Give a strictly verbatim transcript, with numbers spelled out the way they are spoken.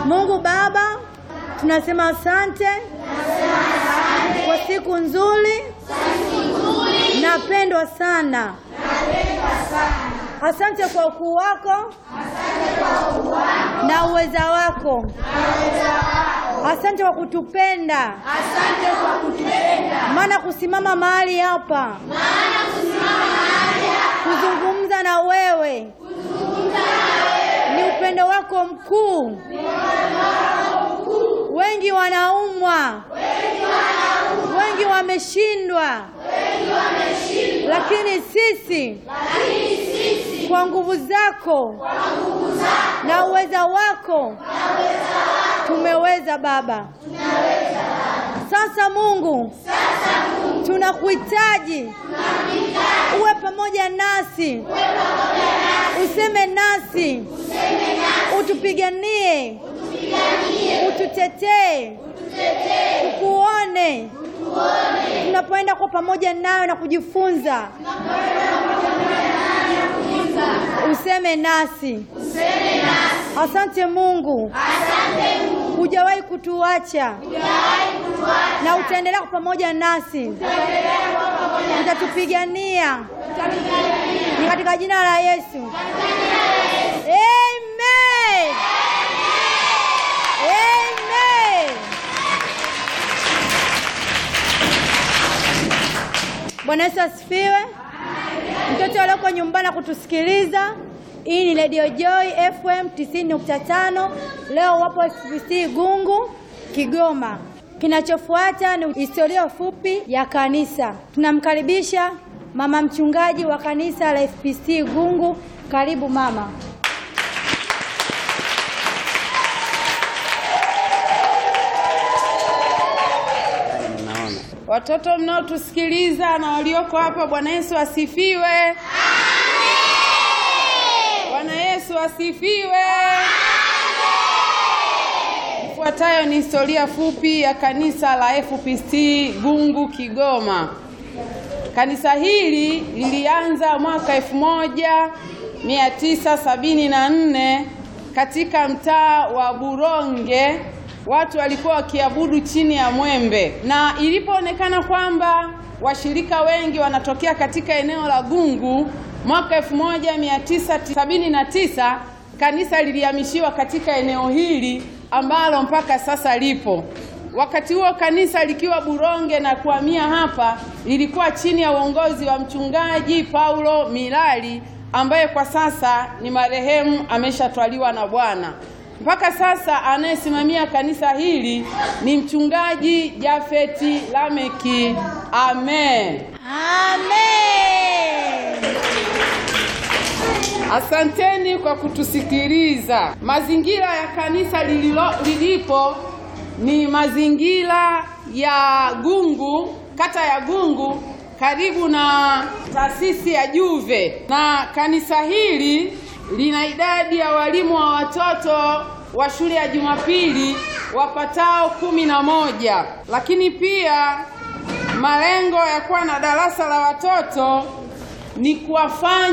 Mungu Baba, tunasema asante kwa siku nzuri. Napendwa sana. Asante kwa ukuu wako na uweza wako. Asante kwa kutupenda. Asante kwa kutupenda. Maana kusimama mahali hapa, Maana kusimama mahali hapa, kuzungumza na wewe, kuzungumza na wewe, ni upendo wako mkuu. ni upendo wako mkuu. Wengi wanaumwa, Wengi wanaumwa, wengi wameshindwa, wengi wameshindwa, lakini sisi lakini sisi kwa nguvu zako kwa nguvu zako na uweza wako na uweza wako tumeweza Baba. tunaweza Baba. Sasa Mungu, Sasa Mungu, tunakuhitaji tunakuhitaji uwe pamoja nasi, uwe pamoja nasi, useme nasi, useme nasi, utupiganie, utupiganie, ututetee, ututetee, tukuone tuone, tunapoenda kwa pamoja nawe na kujifunza. Useme nasi. useme nasi. Asante Mungu, Asante Mungu, hujawahi kutuacha hujawahi kutuacha, na utaendelea kwa pamoja nasi, utaendelea kuwa pamoja nasi, utatupigania. utatupigania. Ni katika jina la Yesu. Katika jina la Yesu. Amen. Amen. Bwana Yesu asifiwe. Mtoto walioko nyumbani kutusikiliza, hii ni Radio Joy F M tisini nukta tano. Leo wapo F P C Gungu Kigoma. Kinachofuata ni historia fupi ya kanisa. Tunamkaribisha mama mchungaji wa kanisa la F P C Gungu. Karibu mama. Watoto mnaotusikiliza na walioko hapa, Bwana Yesu asifiwe. Amen. Bwana Yesu asifiwe. Amen. Ifuatayo ni historia fupi ya kanisa la F P C Gungu Kigoma. Kanisa hili lilianza mwaka elfu moja mia tisa sabini na nne katika mtaa wa Buronge. Watu walikuwa wakiabudu chini ya mwembe, na ilipoonekana kwamba washirika wengi wanatokea katika eneo la Gungu, mwaka elfu moja mia tisa sabini na tisa kanisa lilihamishiwa katika eneo hili ambalo mpaka sasa lipo. Wakati huo kanisa likiwa Buronge na kuhamia hapa, lilikuwa chini ya uongozi wa mchungaji Paulo Milali ambaye kwa sasa ni marehemu, ameshatwaliwa na Bwana. Mpaka sasa anayesimamia kanisa hili ni mchungaji Jafeti Lameki. Amen. Amen. Asanteni kwa kutusikiliza. Mazingira ya kanisa lililo, lilipo ni mazingira ya Gungu, kata ya Gungu, karibu na taasisi ya Juve, na kanisa hili lina idadi ya walimu wa watoto wa shule ya Jumapili wapatao kumi na moja, lakini pia malengo ya kuwa na darasa la watoto ni kuwafanya